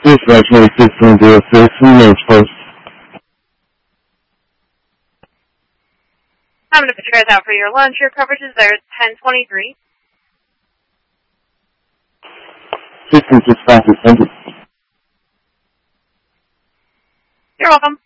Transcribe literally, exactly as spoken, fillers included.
Dispatch sixteen zero six, Range Post. I'm going to put you guys out for your lunch. Your coverage is there. It's ten twenty-three. sixteen dispatch, thank you. You're welcome.